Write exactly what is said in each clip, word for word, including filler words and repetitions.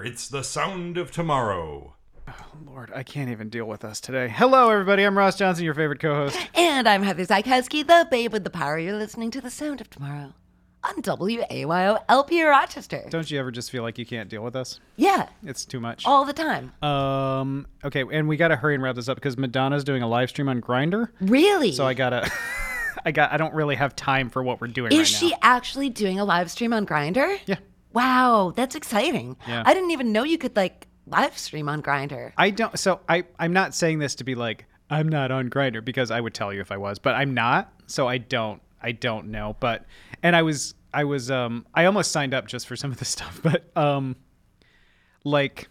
Remember, it's the sound of tomorrow. Oh, Lord, I can't even deal with us today. Hello, everybody. I'm Ross Johnson, your favorite co-host. And I'm Heather Zykowski, the babe with the power. You're listening to The Sound of Tomorrow on W A Y O L P Rochester. Don't you ever just feel like you can't deal with us? Yeah. It's too much. All the time. Um. Okay, and we got to hurry and wrap this up because Madonna's doing a live stream on Grindr. Really? So I got to... I got. I don't really have time for what we're doing Is right she now. actually doing a live stream on Grindr? Yeah. Wow, that's exciting. Yeah. I didn't even know you could, like, live stream on Grindr. I don't. So I. I'm not saying this to be like I'm not on Grindr because I would tell you if I was, but I'm not. So I don't. I don't know. But and I was. I was. Um. I almost signed up just for some of this stuff, but um. Like.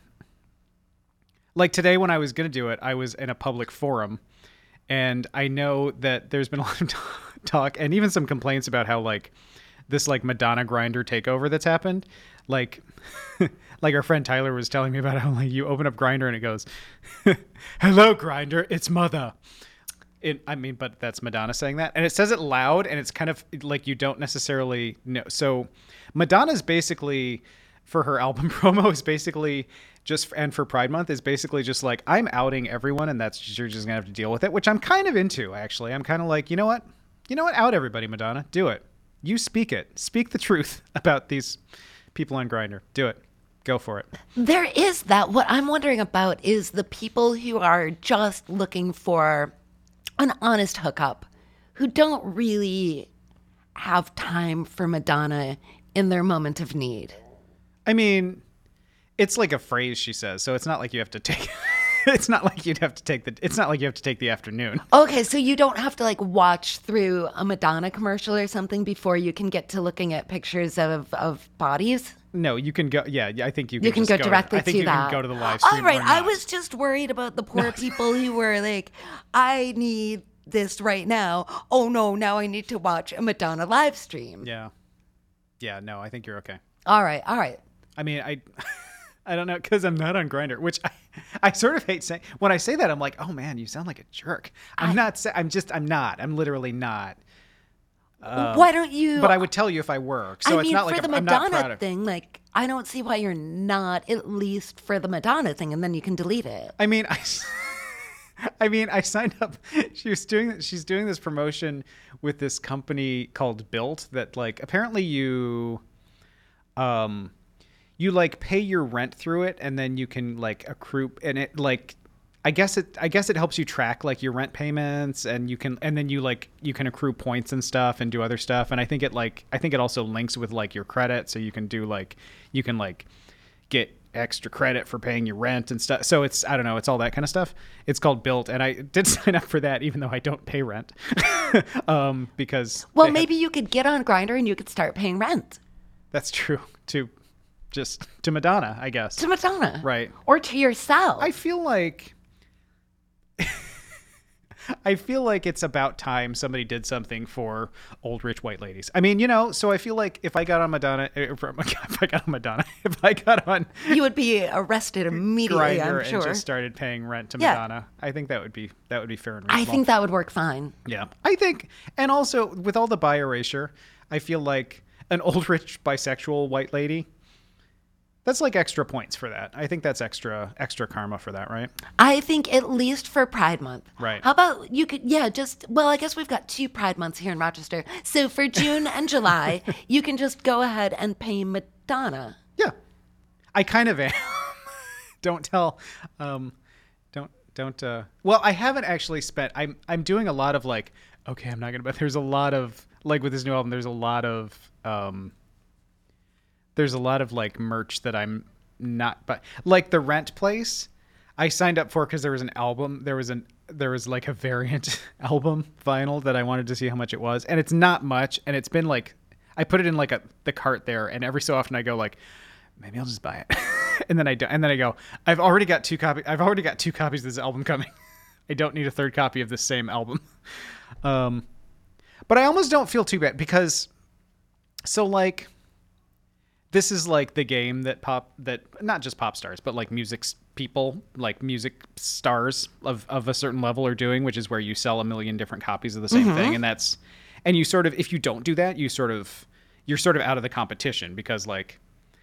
Like today when I was gonna do it, I was in a public forum. And I know that there's been a lot of talk and even some complaints about how like this like Madonna Grindr takeover that's happened. Like, like our friend Tyler was telling me about how like you open up Grindr and it goes, "Hello Grindr, it's mother." It, I mean, but that's Madonna saying that, and it says it loud, and it's kind of like you don't necessarily know. So, Madonna's basically for her album promo is basically. Just and for Pride Month is basically just like I'm outing everyone, and that's just, you're just gonna have to deal with it, which I'm kind of into. Actually, I'm kind of like, you know what, you know what, out everybody, Madonna, do it. You speak it, speak the truth about these people on Grindr. Do it, go for it. There is that. What I'm wondering about is the people who are just looking for an honest hookup, who don't really have time for Madonna in their moment of need. I mean. It's like a phrase she says, so it's not like you have to take. It's not like you'd have to take the. It's not like you have to take the afternoon. Okay, so you don't have to like watch through a Madonna commercial or something before you can get to looking at pictures of, of bodies. No, you can go. Yeah, yeah I think you can. You can just go go directly to, I think to you that. can go to the live stream. All right, or I not. was just worried about the poor people who were like, I need this right now. Oh no, now I need to watch a Madonna live stream. Yeah, yeah. No, I think you're okay. All right, all right. I mean, I. I don't know, because I'm not on Grindr, which I, I sort of hate saying. When I say that, I'm like, oh man, you sound like a jerk. I'm I, not. Sa- I'm just. I'm not. I'm literally not. Um, why don't you? But I would tell you if I were. So I it's mean, not like for the I'm, Madonna I'm not proud of thing, like I don't see why you're not at least for the Madonna thing, and then you can delete it. I mean, I. I mean, I signed up. She was doing. She's doing this promotion with this company called Built that, like, apparently you. Um. You like pay your rent through it, and then you can like accrue, and it like, I guess it, I guess it helps you track like your rent payments, and you can, and then you like you can accrue points and stuff, and do other stuff, and I think it like, I think it also links with like your credit, so you can do like, you can like, get extra credit for paying your rent and stuff. So it's, I don't know, it's all that kind of stuff. It's called Built, and I did sign up for that, even though I don't pay rent, um, because well, maybe have, you could get on Grindr and you could start paying rent. That's true too. Just to Madonna, I guess. To Madonna. Right. Or to yourself. I feel like... I feel like it's about time somebody did something for old rich white ladies. I mean, you know, so I feel like if I got on Madonna... If I got on Madonna... If I got on... You would be arrested immediately, Grindr I'm sure. and just started paying rent to yeah. Madonna. I think that would be that would be fair and reasonable. I think that would work fine. Yeah. I think... And also, with all the bi erasure, I feel like an old rich bisexual white lady... That's like extra points for that. I think that's extra extra karma for that, right? I think at least for Pride Month. Right. How about you could, yeah, just, well, I guess we've got two Pride Months here in Rochester. So for June and July, you can just go ahead and pay Madonna. Yeah. I kind of am. Don't tell, um, don't, don't, uh, well, I haven't actually spent, I'm, I'm doing a lot of like, okay, I'm not going to, but there's a lot of, like with this new album, there's a lot of, um, there's a lot of like merch that I'm not, but like the Rent place I signed up for because there was an album. There was an, there was like a variant album vinyl that I wanted to see how much it was. And it's not much. And it's been like, I put it in like a, the cart there. And every so often I go like, maybe I'll just buy it. and then I do, and then I go, I've already got two copies. I've already got two copies of this album coming. I don't need a third copy of this same album. Um, but I almost don't feel too bad because so like, this is like the game that pop that not just pop stars, but like music people, like music stars of, of a certain level are doing, which is where you sell a million different copies of the same mm-hmm. thing. And that's, and you sort of, if you don't do that, you sort of, you're sort of out of the competition because like,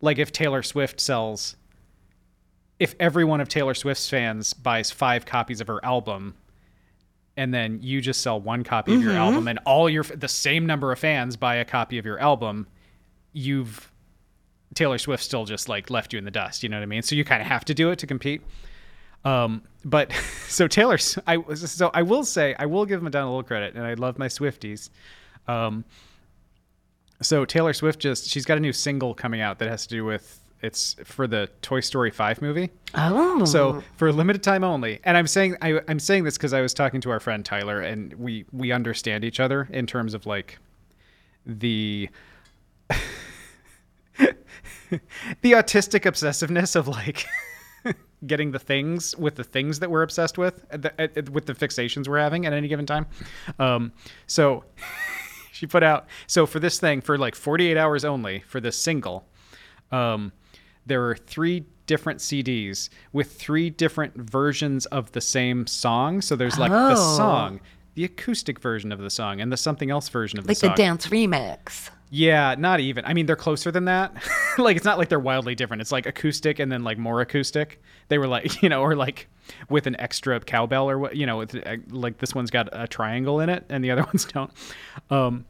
like if Taylor Swift sells, if every one of Taylor Swift's fans buys five copies of her album, and then you just sell one copy of Mm-hmm. your album, and all your the same number of fans buy a copy of your album, you've Taylor Swift still just like left you in the dust. You know what I mean? So you kind of have to do it to compete. Um, but so Taylor, I was so I will say I will give Madonna a little credit, and I love my Swifties. Um, so Taylor Swift just she's got a new single coming out that has to do with it's for the Toy Story five movie. Oh. So for a limited time only, and I'm saying I, I'm saying this because I was talking to our friend Tyler, and we we understand each other in terms of like the the autistic obsessiveness of like getting the things with the things that we're obsessed with, the, uh, with the fixations we're having at any given time. Um, so she put out so for this thing for like forty-eight hours only for this single. Um, there are three different C Ds with three different versions of the same song. So there's like the Oh. song, the acoustic version of the song, and the something else version of the like song. the dance remix. Yeah, not even. I mean, they're closer than that. Like, it's not like they're wildly different. It's like acoustic and then like more acoustic. They were like, you know, or like with an extra cowbell or what, you know, with, uh, like this one's got a triangle in it and the other ones don't. Um,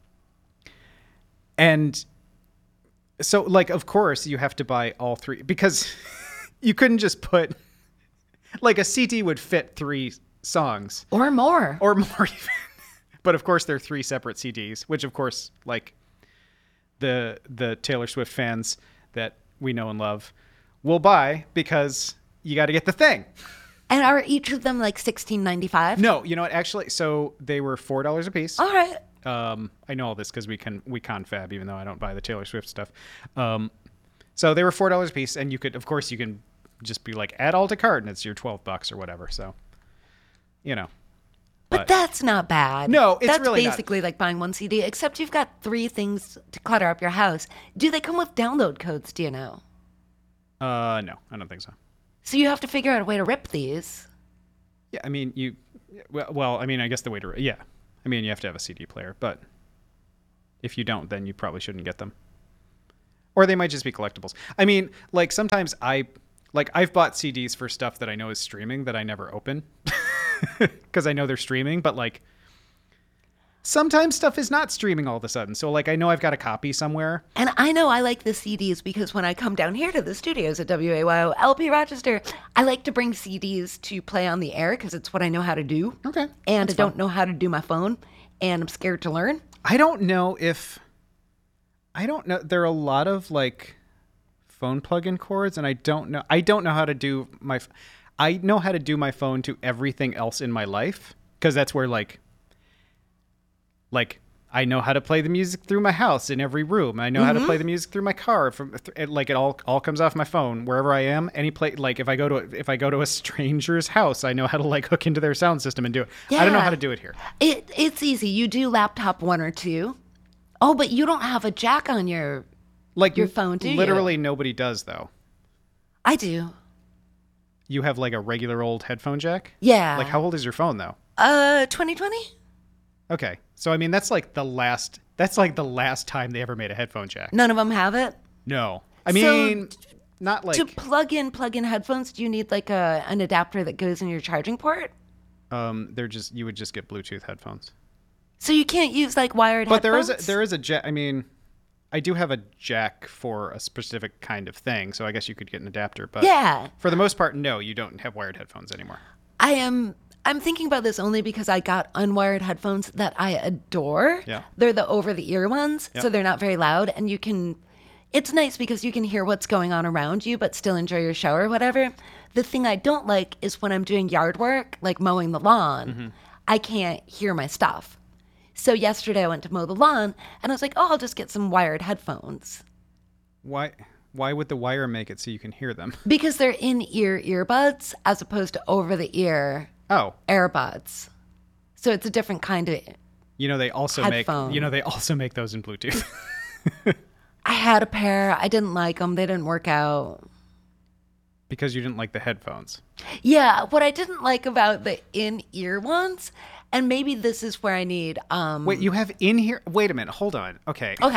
and so, like, of course, you have to buy all three because you couldn't just put, like, a C D would fit three songs Or more. or more even. But of course, they're three separate C Ds, which of course, like the the Taylor Swift fans that we know and love will buy because you got to get the thing. And are each of them like sixteen ninety-five? No, you know what? Actually, so they were four dollars a piece. All right. Um, I know all this because we can we confab, even though I don't buy the Taylor Swift stuff. Um, so they were four dollars a piece, and you could, of course, you can just be like add all to cart, and it's your twelve bucks or whatever. So, you know. But, But- that's not bad. No, it's that's really not. basically like buying one C D, except you've got three things to clutter up your house. Do they come with download codes? Do you know? Uh, no, I don't think so. So you have to figure out a way to rip these. Yeah, I mean, you. Well, well, I mean, I guess the way to. Yeah, I mean, you have to have a C D player, but if you don't, then you probably shouldn't get them. Or they might just be collectibles. I mean, like sometimes I, like I've bought C Ds for stuff that I know is streaming that I never open because I know they're streaming, but like sometimes stuff is not streaming all of a sudden. So like I know I've got a copy somewhere. And I know I like the C Ds because when I come down here to the studios at W A Y O L P Rochester, I like to bring C Ds to play on the air because it's what I know how to do. Okay, And that's I don't fine. know how to do my phone, and I'm scared to learn. I don't know if I don't know. There are a lot of like phone plug-in cords, and I don't know. I don't know how to do my. I know how to do my phone to everything else in my life because that's where like. Like I know how to play the music through my house in every room. I know Mm-hmm. how to play the music through my car. From th- like it all all comes off my phone wherever I am. Any play like if I go to a, if I go to a stranger's house, I know how to like hook into their sound system and do it. I don't know Yeah. how to do it here. It It's easy. You do laptop one or two. Oh, but you don't have a jack on your... Like Your phone, do you? literally nobody does though. I do. You have like a regular old headphone jack? Yeah. Like how old is your phone though? Uh, twenty twenty? Okay. So I mean that's like the last that's like the last time they ever made a headphone jack. None of them have it? No. I So, mean not like to plug in plug-in headphones, do you need like a an adapter that goes in your charging port? um they're just you would just get Bluetooth headphones. So you can't use like wired But there is headphones? a, there is a jack I mean I do have a jack for a specific kind of thing, so I guess you could get an adapter, but Yeah. for the most part no, you don't have wired headphones anymore. I am I'm thinking about this only because I got unwired headphones that I adore. Yeah. They're the over the ear ones, so Yep. they're not very loud and you can it's nice because you can hear what's going on around you but still enjoy your show or whatever. The thing I don't like is when I'm doing yard work, like mowing the lawn, Mm-hmm. I can't hear my stuff. So yesterday I went to mow the lawn and I was like, "Oh, I'll just get some wired headphones." Why why would the wire make it so you can hear them? Because they're in-ear earbuds as opposed to over-the-ear Oh, AirBuds. So it's a different kind of... you know they also Headphone. make you know they also make those in Bluetooth. I had a pair. I didn't like them. They didn't work out. Because you didn't like the headphones. Yeah, what I didn't like about the in-ear ones, and maybe this is where I need... um Wait, you have in here. Wait a minute. Hold on. Okay. Okay.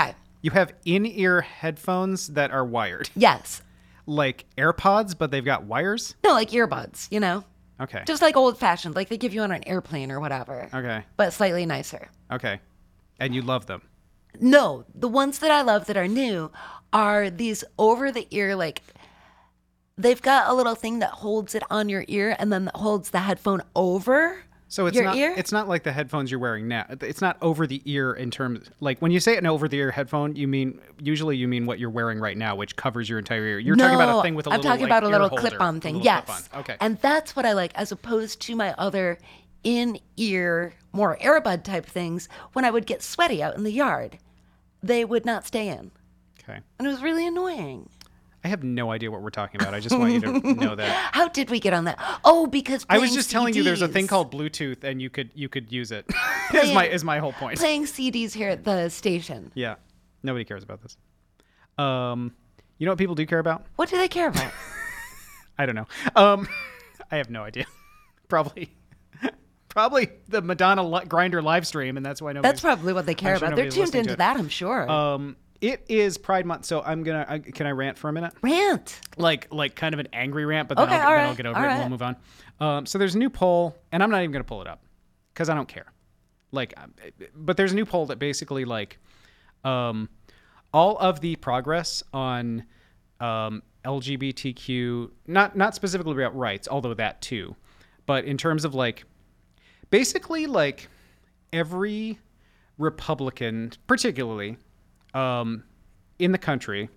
You have in-ear headphones that are wired, Yes. like AirPods, but they've got wires. No, like earbuds, you know? Okay. Just like old fashioned, like they give you on an airplane or whatever. Okay. But slightly nicer. Okay. And you love them. No, the ones that I love that are new are these over the ear, like they've got a little thing that holds it on your ear and then that holds the headphone over So it's your not ear. it's not like the headphones you're wearing now. It's not over the ear in terms like when you say an over the ear headphone, you mean usually you mean what you're wearing right now, which covers your entire ear. You're no, talking about a thing with a I'm little talking like, about a ear little holder, clip-on a thing. little Yes. clip-on. Okay. And that's what I like, as opposed to my other in-ear, more Airbud type things when I would get sweaty out in the yard. They would not stay in. Okay. And it was really annoying. I have no idea what we're talking about. I just want you to know that. How did we get on that? Oh, because I was playing just telling you there's a thing C Ds. called Bluetooth and you could you could use it. is my is my whole point. Playing C Ds here at the station. Yeah. Nobody cares about this. Um you know what people do care about? What do they care about? I don't know. Um I have no idea. Probably probably the Madonna li- Grinder live stream, and that's why nobody That's probably what they care I'm sure about. They're nobody's tuned listening to into it. that, I'm sure. Um it is Pride Month, so I'm gonna. I, can I rant for a minute? Rant. Like, like kind of an angry rant, but then, Okay, I'll, all then right, I'll get over all it and right. we'll move on. Um, so there's a new poll, and I'm not even gonna pull it up because I don't care. Like, um, but there's a new poll that basically like, um, all of the progress on um, L G B T Q, not not specifically about rights, although that too, but in terms of like, basically like every Republican, particularly. Um, in the country,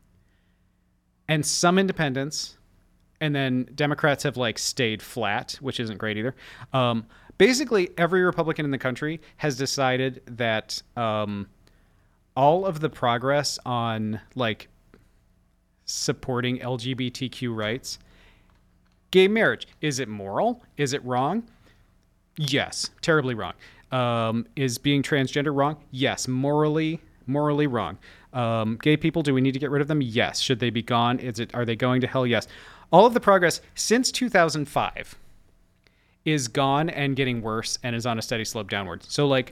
and some independents, and then Democrats have like stayed flat, which isn't great either. Um, basically, every Republican in the country has decided that um, all of the progress on like supporting L G B T Q rights, gay marriage, is it moral? Is it wrong? Yes, terribly wrong. Um, is being transgender wrong? Yes, morally. Morally wrong. Um, gay people, do we need to get rid of them? Yes. Should they be gone? Is it? Are they going to hell? Yes. All of the progress since two thousand five is gone and getting worse and is on a steady slope downward. So like,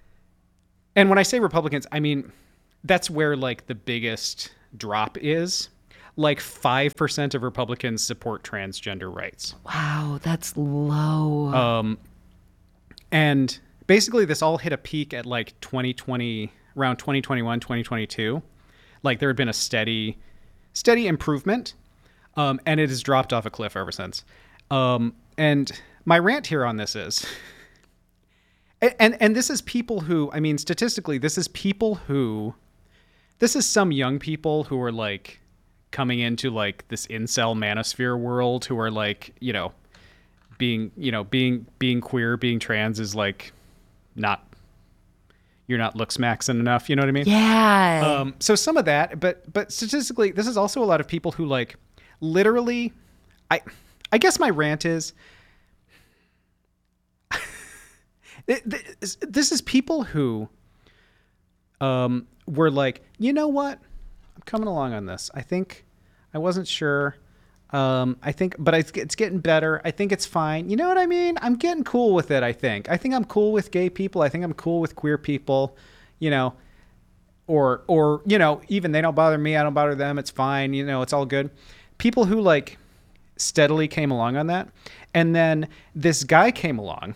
and when I say Republicans, I mean, that's where like the biggest drop is. Like five percent of Republicans support transgender rights. Wow, that's low. Um, and basically this all hit a peak at like twenty twenty, around twenty twenty-one, twenty twenty-two. Like there had been a steady, steady improvement. Um, and it has dropped off a cliff ever since. Um, and my rant here on this is, and, and, and this is people who, I mean, statistically, this is people who, this is some young people who are like coming into like this incel manosphere world who are like, you know, being, you know, being, being queer, being trans is like not, you're not looks maxing enough. You know what I mean? yeah. Um, so some of that, but, but statistically, this is also a lot of people who like literally, I, I guess my rant is, this, this is people who, um, were like, you know what? I'm coming along on this. I think I wasn't sure. Um, I think, but it's, it's getting better. I think it's fine. You know what I mean? I'm getting cool with it. I think, I think I'm cool with gay people. I think I'm cool with queer people, you know, or, or, you know, even they don't bother me. I don't bother them. It's fine. You know, it's all good. People who like steadily came along on that. And then this guy came along,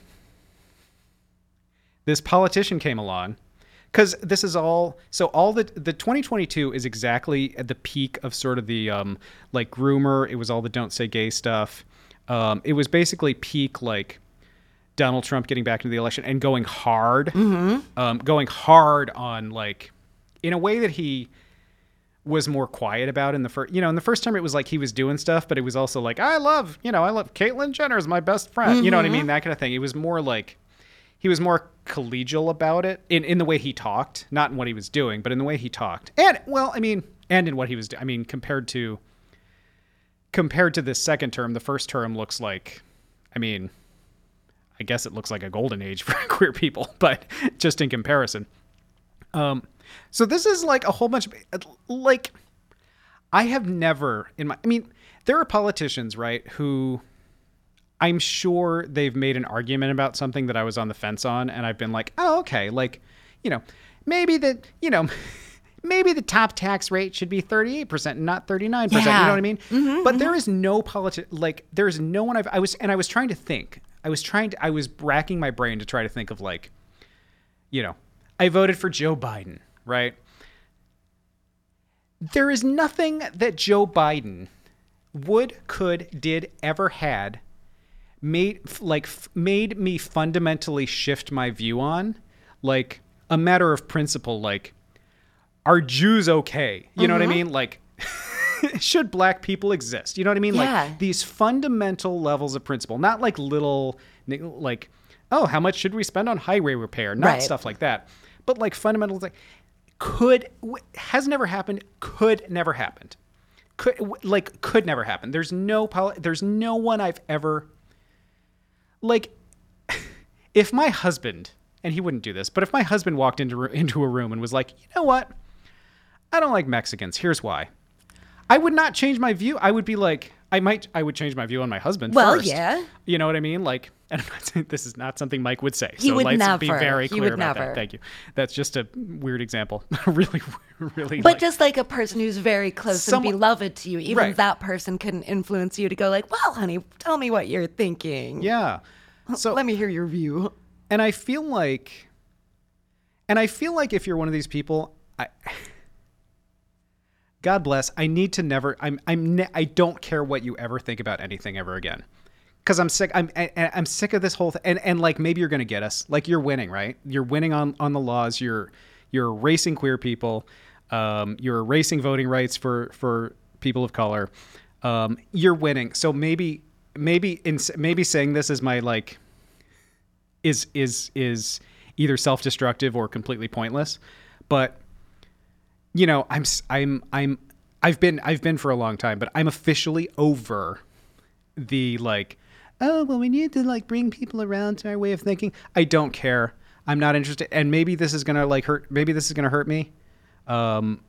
this politician came along, because this is all, so all the, the twenty twenty-two is exactly at the peak of sort of the, um, like groomer. It was all the don't say gay stuff. Um, it was basically peak, like Donald Trump getting back into the election and going hard, mm-hmm. um, going hard on like, in a way that he was more quiet about in the first, you know, in the first term, it was like he was doing stuff, but it was also like, I love, you know, I love Caitlyn Jenner is my best friend. Mm-hmm. You know what I mean? That kind of thing. It was more like, he was more collegial about it in, in the way he talked, not in what he was doing, but in the way he talked. And, well, I mean, and in what he was doing. I mean, compared to, compared to this second term, the first term looks like, I mean, I guess it looks like a golden age for queer people, but just in comparison. Um, so this is like a whole bunch of, like, I have never in my, I mean, there are politicians, right, who I'm sure they've made an argument about something that I was on the fence on, and I've been like, oh, okay, like, you know, maybe that, you know, maybe the top tax rate should be thirty-eight percent and not thirty-nine percent. Yeah. You know what I mean? Mm-hmm, but mm-hmm. there is no politi- like there is no one I've I was and I was trying to think. I was trying to I was racking my brain to try to think of like, you know, I voted for Joe Biden, right? There is nothing that Joe Biden would, could, did, ever had made like f- made me fundamentally shift my view on, like a matter of principle, like are Jews okay? You know what I mean? Like should black people exist? You know what I mean? Yeah. Like these fundamental levels of principle, not like little like, oh, how much should we spend on highway repair? Not Right. stuff like that, but like fundamental like could w- has never happened, could never happened. Could w- like could never happen. There's no poli- there's no one I've ever like if my husband, and he wouldn't do this, but if my husband walked into into a room and was like, "You know what? I don't like Mexicans. Here's why." I would not change my view. I would be like, I might, I would change my view on my husband Well, first. yeah. You know what I mean? Like, and I'm not saying this is not something Mike would say. He so would let's be never. very He clear would about never. that. Thank you. That's just a weird example. really, really. But like, just like a person who's very close Someone- and beloved to you, even Right. that person couldn't influence you to go like, well, honey, tell me what you're thinking. yeah. So Let me hear your view. And I feel like, and I feel like if you're one of these people, I, God bless, I need to never, I'm, I'm, ne- I don't care what you ever think about anything ever again. Cause I'm sick, I'm, I, I'm sick of this whole thing. And, and like, maybe you're going to get us, like you're winning, right? You're winning on, on the laws. You're, you're erasing queer people. Um, you're erasing voting rights for, for people of color. Um, you're winning. So maybe, maybe, in, maybe saying this is my like, is is is either self-destructive or completely pointless, but you know I'm I'm I'm I've been I've been for a long time, but I'm officially over the like, oh well, we need to like bring people around to our way of thinking. I don't care. I'm not interested, and maybe this is gonna like hurt. Maybe this is gonna hurt me. Um,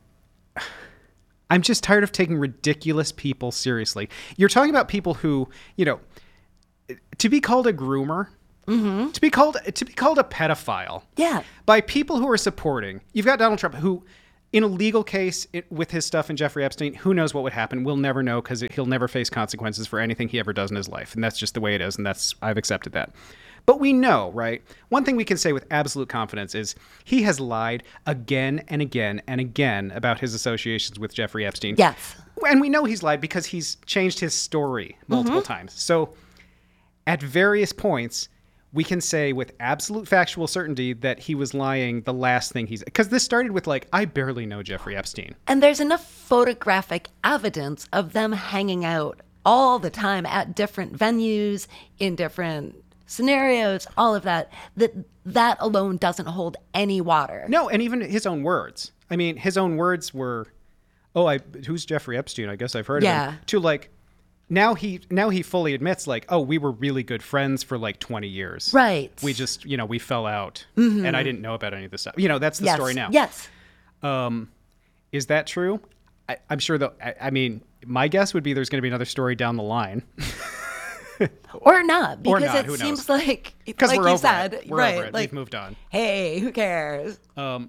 I'm just tired of taking ridiculous people seriously. You're talking about people who, you know, to be called a groomer. Mm-hmm. To be called to be called a pedophile, Yeah. by people who are supporting. You've got Donald Trump, who, in a legal case it, with his stuff and Jeffrey Epstein, who knows what would happen? We'll never know because he'll never face consequences for anything he ever does in his life, and that's just the way it is, and that's I've accepted that. But we know, right? One thing we can say with absolute confidence is he has lied again and again and again about his associations with Jeffrey Epstein. Yes. And we know he's lied because he's changed his story multiple Mm-hmm. times. So at various points, we can say with absolute factual certainty that he was lying the last thing he's... Because this started with like, I barely know Jeffrey Epstein. And there's enough photographic evidence of them hanging out all the time at different venues, in different scenarios, all of that, that that alone doesn't hold any water. No, and even his own words. I mean, his own words were, oh, I who's Jeffrey Epstein? I guess I've heard of Yeah. him. To like, now he now he fully admits like, oh, we were really good friends for like twenty years. Right. We just, you know, we fell out. And I didn't know about any of this stuff. You know, that's the Yes. story now. Yes. Um, is that true? I, I'm sure that, I, I mean, my guess would be there's going to be another story down the line. Or not, Or because not, it who seems knows? like, Because like we're you over said, it. We're right? over it. Like, We've moved on. hey, who cares? Um,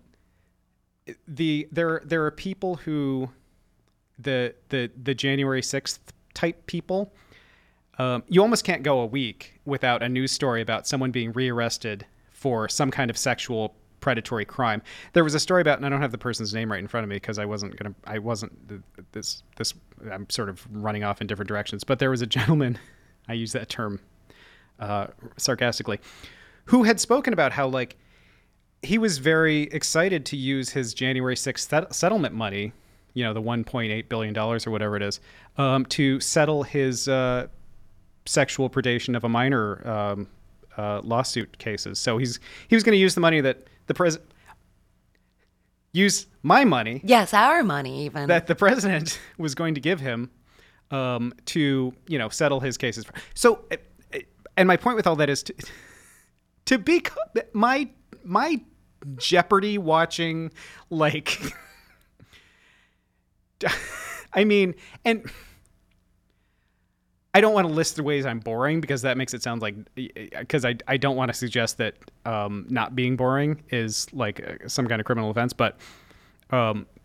the there there are people who, the the the January sixth type people. Um, you almost can't go a week without a news story about someone being rearrested for some kind of sexual predatory crime. There was a story about, and I don't have the person's name right in front of me because I wasn't gonna, I wasn't this this. I'm sort of running off in different directions. But there was a gentleman, I use that term uh, sarcastically, who had spoken about how like he was very excited to use his January sixth set- settlement money, you know, the one point eight billion dollars or whatever it is, um, to settle his uh, sexual predation of a minor um, uh, lawsuit cases. So he's he was going to use the money that the president use my money Yes, our money even. that the president was going to give him um, to, you know, settle his cases. So, uh, uh, and my point with all that is to, to be co- my my Jeopardy watching, like, I mean, and I don't want to list the ways I'm boring because that makes it sound like, because I, I don't want to suggest that um, not being boring is like uh, some kind of criminal offense, but um,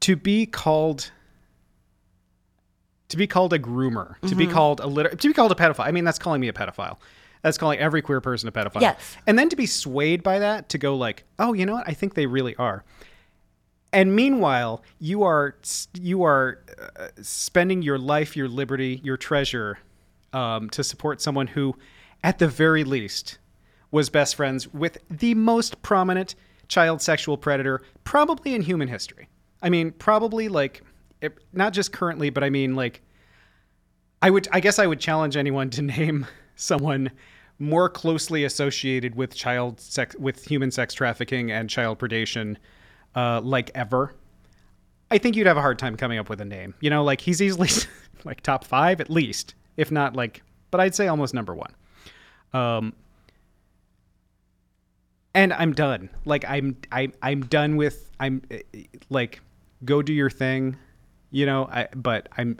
to be called to be called a groomer, mm-hmm. to be called a liter- to be called a pedophile. I mean, that's calling me a pedophile. That's calling every queer person a pedophile. Yes. And then to be swayed by that, to go like, oh, you know what? I think they really are. And meanwhile, you are you are uh, spending your life, your liberty, your treasure um, to support someone who, at the very least, was best friends with the most prominent child sexual predator probably in human history. I mean, probably like, it, not just currently, but I mean like, I would, I guess I would challenge anyone to name someone more closely associated with child sex, with human sex trafficking and child predation, uh, like ever. I think you'd have a hard time coming up with a name. You know, like he's easily like top five at least, if not like, but I'd say almost number one. Um, and I'm done. Like I'm, I, I'm done with. I'm like, go do your thing, you know. I, but I'm.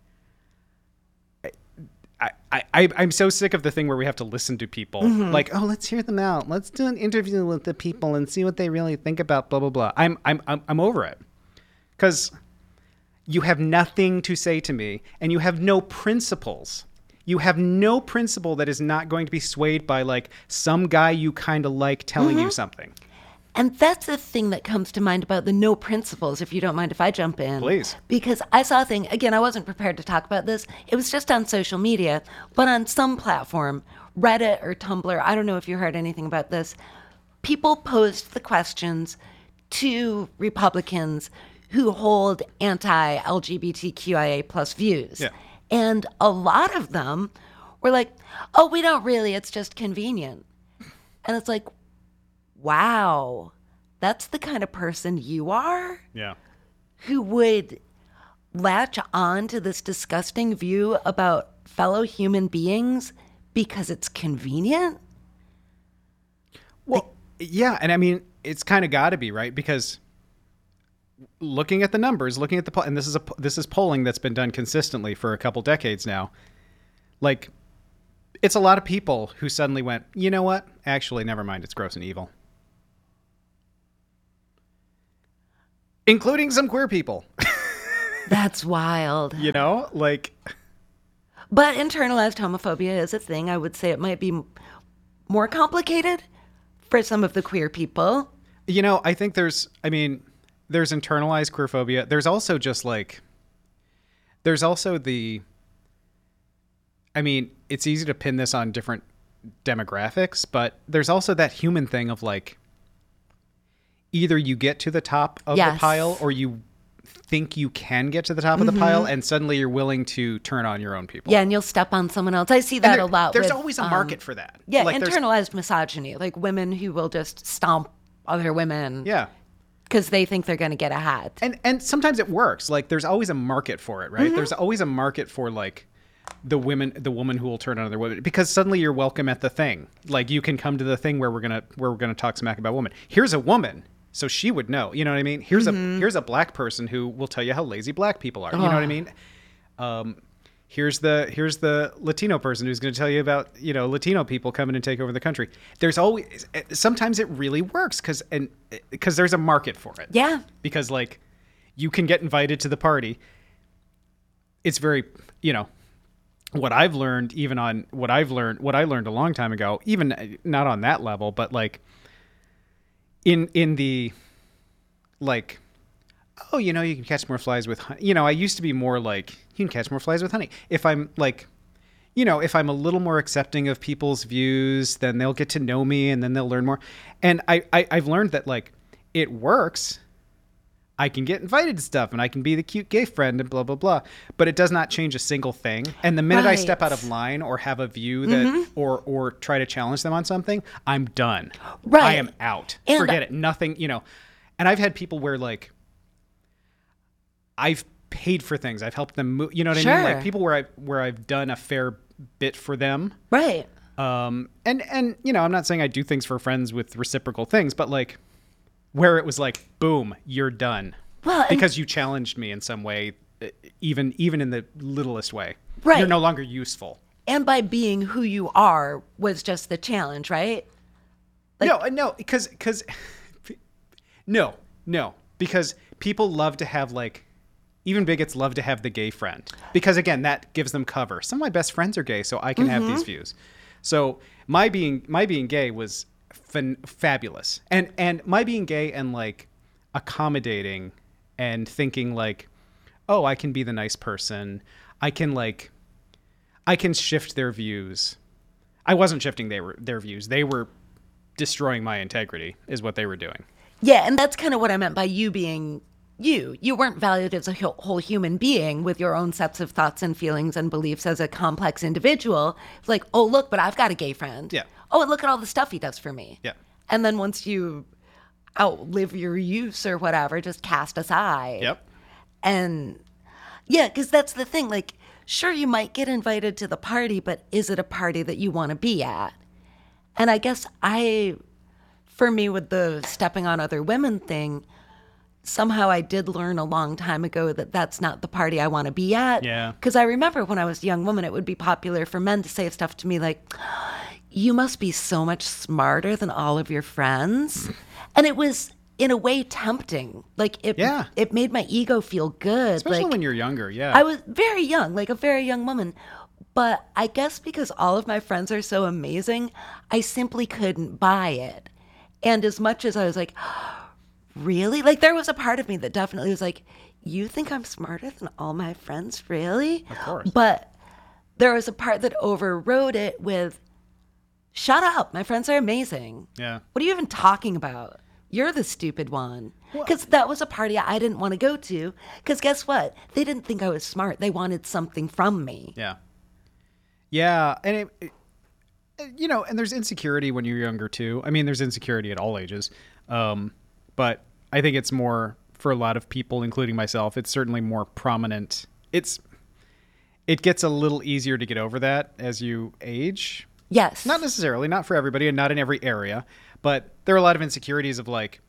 I, I, I'm so sick of the thing where we have to listen to people. Mm-hmm. Like, oh, let's hear them out. Let's do an interview with the people and see what they really think about blah, blah, blah. I'm I'm I'm, I'm over it. Because you have nothing to say to me and you have no principles. You have no principle that is not going to be swayed by like some guy you kind of like telling mm-hmm. you something. And that's the thing that comes to mind about the no principles, if you don't mind if I jump in. Please. Because I saw a thing, again, I wasn't prepared to talk about this. It was just on social media, but on some platform, Reddit or Tumblr, I don't know if you heard anything about this, people posed the questions to Republicans who hold anti-L G B T Q I A plus views. Yeah. And a lot of them were like, oh, we don't really, it's just convenient. And it's like, wow, that's the kind of person you are? Yeah. Who would latch on to this disgusting view about fellow human beings because it's convenient? Well, like, yeah, and I mean, it's kind of got to be, right? Because looking at the numbers, looking at the poll, and this is a this is polling that's been done consistently for a couple decades now. Like, it's a lot of people who suddenly went, you know what? Actually, never mind. It's gross and evil. Including some queer people. That's wild. You know, like. But internalized homophobia is a thing. I would say it might be more complicated for some of the queer people. You know, I think there's, I mean, there's internalized queerphobia. There's also just like, there's also the, I mean, it's easy to pin this on different demographics, but there's also that human thing of like, either you get to the top of yes. the pile or you think you can get to the top mm-hmm. of the pile and suddenly you're willing to turn on your own people. Yeah, and you'll step on someone else. I see that there, a lot. There's with, always a market um, for that. Yeah, like internalized misogyny, like women who will just stomp other women. Yeah. Because they think they're going to get ahead. And and sometimes it works. Like there's always a market for it, right? Mm-hmm. There's always a market for like the women, the woman who will turn on other women because suddenly you're welcome at the thing. Like you can come to the thing where we're gonna where we're gonna talk smack about women. Here's a woman. So she would know, you know what I mean? Here's mm-hmm. a here's a black person who will tell you how lazy black people are. You know what I mean? Um, here's the here's the Latino person who's going to tell you about, you know, Latino people coming and take over the country. There's always sometimes it really works because and because there's a market for it. Yeah. Because like you can get invited to the party. It's very, you know, what I've learned even on what I've learned what I learned a long time ago, even not on that level, but like In in the, like, oh, you know, you can catch more flies with honey. You know, I used to be more like, you can catch more flies with honey. If I'm like, you know, if I'm a little more accepting of people's views, then they'll get to know me and then they'll learn more. And I, I, I've learned that, like, it works. I can get invited to stuff and I can be the cute gay friend and blah, blah, blah. But it does not change a single thing. And the minute right. I step out of line or have a view that mm-hmm. or or try to challenge them on something, I'm done. Right. I am out. And Forget it. Nothing, you know. And I've had people where like I've paid for things. I've helped them move. You know what sure. I mean? Like people where I where I've done a fair bit for them. Right. Um and and you know, I'm not saying I do things for friends with reciprocal things, but like where it was like, boom, you're done. Well, because you challenged me in some way, even even in the littlest way. Right. You're no longer useful. And by being who you are was just the challenge, right? Like, no, no, because because no, no. because people love to have like, even bigots love to have the gay friend because again, that gives them cover. Some of my best friends are gay, so I can mm-hmm. have these views. So my being my being gay was fan- fabulous, and and my being gay and like accommodating and thinking like, oh, I can be the nice person. I can like, I can shift their views. I wasn't shifting their their views. They were destroying my integrity, is what they were doing. Yeah, and that's kind of what I meant by you being you. You weren't valued as a whole human being with your own sets of thoughts and feelings and beliefs as a complex individual. It's like, oh, look, but I've got a gay friend. Yeah. Oh, and look at all the stuff he does for me. Yeah. And then once you outlive your use or whatever, just cast aside. Yep. And yeah, because that's the thing. Like, sure, you might get invited to the party, but is it a party that you want to be at? And I guess I, for me, with the stepping on other women thing, somehow I did learn a long time ago that that's not the party I want to be at. Yeah. Because I remember when I was a young woman, it would be popular for men to say stuff to me like, you must be so much smarter than all of your friends. And it was, in a way, tempting. Like, it yeah. it made my ego feel good. Especially like, when you're younger, yeah. I was very young, like a very young woman. But I guess because all of my friends are so amazing, I simply couldn't buy it. And as much as I was like, really? Like, there was a part of me that definitely was like, you think I'm smarter than all my friends? Really? Of course. But there was a part that overrode it with, shut up. My friends are amazing. Yeah. What are you even talking about? You're the stupid one. Because that was a party I didn't want to go to. Because guess what? They didn't think I was smart. They wanted something from me. Yeah. Yeah. And, it, it, you know, and there's insecurity when you're younger, too. I mean, there's insecurity at all ages. Um, but I think it's more, for a lot of people, including myself, it's certainly more prominent. It's It gets a little easier to get over that as you age. Yes. Not necessarily, not for everybody and not in every area, but there are a lot of insecurities of like